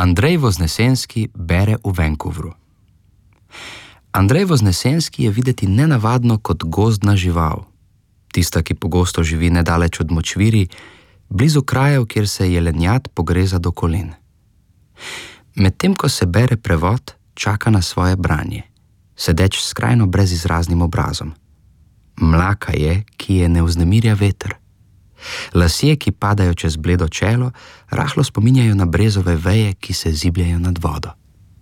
Andrej Voznesenski bere v Vancouveru. Andrej Voznesenski je videti nenavadno kot gozdna žival, tista, ki pogosto živi nedaleč od močvirij, blizu krajev, kjer se jelenjad pogreza do kolen. Medtem ko se bere prevod, čaka na svoje branje, sedeč skrajno brezizraznim obrazom. Mlaka je, ki je ne vznemirja veter. Lasje, ki padajo čez bledo čelo, rahlo spominjajo na brezove veje, ki se zibljajo nad vodo.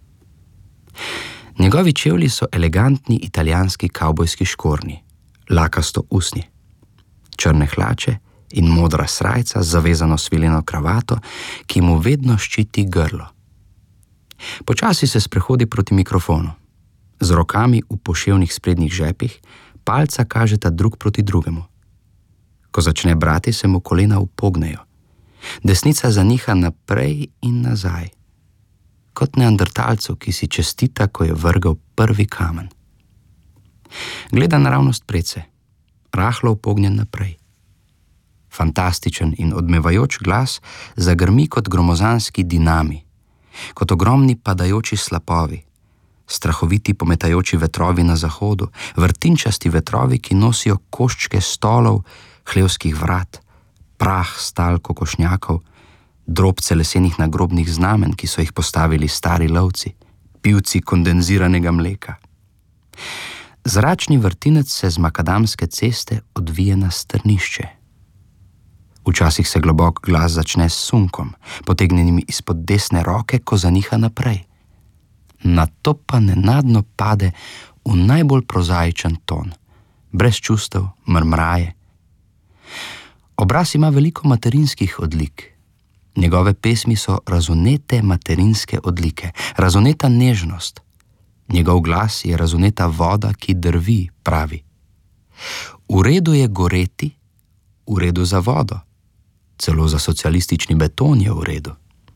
Njegovi čevlji so elegantni italijanski kavbojski škornji, lakasto usnje, črne hlače in modra srajca z zavezano sviljeno kravato, ki mu vedno ščiti grlo. Počasi se sprehodi proti mikrofonu. Z rokami v poševnih sprednjih žepih palca kažeta drug proti drugemu. Ko začne brati, se mu kolena upognejo. Desnica zaniha naprej in nazaj, kot neandertalcu, ki si čestita, ko je vrgel prvi kamen. Gleda naravnost prece, rahlo upognjen naprej. Fantastičen in odmevajoč glas zagrmi kot gromozanski dinami, kot ogromni padajoči slapovi, strahoviti pometajoči vetrovi na zahodu, vrtinčasti vetrovi, ki nosijo koščke stolov, hlevskih vrat, prah stal kokošnjakov, drobce lesenih nagrobnih znamen, ki so jih postavili stari lovci, pivci kondenziranega mleka. Zračni vrtinec se z makadamske ceste odvije na strnišče. Včasih se globok glas začne s sunkom, potegnjenimi izpod desne roke, ko zaniha naprej. Nato pa nenadno pade v najbolj prozaičen ton, brez čustev, mrmraje. Obraz ima veliko materinskih odlik. Njegove pesmi so razvnete materinske odlike, razvneta nežnost. Njegov glas je razvneta voda, ki drvi, pravi. V redu je goreti, v redu za vodo. Celo za socialistični beton je v redu.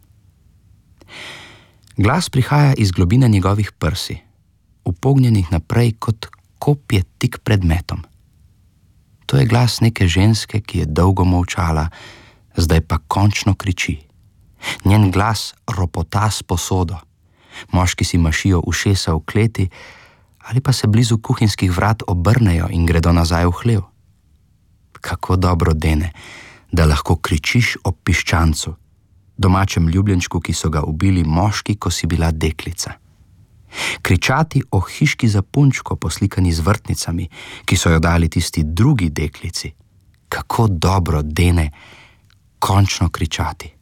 Glas prihaja iz globine njegovih prsi, upognjenih naprej kot kopje tik pred metom. To je glas neke ženske, ki je dolgo molčala, zdaj pa končno kriči. Njen glas ropota s posodo. Moški si mašijo ušesa v kleti ali pa se blizu kuhinjskih vrat obrnejo in gredo nazaj v hlev. Kako dobro dene, da lahko kričiš ob piščancu, domačem ljubljenčku, ki so ga ubili moški, ko si bila deklica. Kričati o hiški za punčko, poslikani z vrtnicami, ki so jo dali tisti drugi deklici. Kako dobro dene končno kričati.